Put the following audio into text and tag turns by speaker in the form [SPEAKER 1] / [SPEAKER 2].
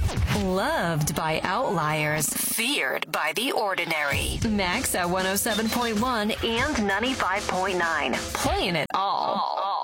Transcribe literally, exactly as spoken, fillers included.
[SPEAKER 1] Loved by outliers, feared by the ordinary. Max at one oh seven point one and ninety-five point nine. Playing it all.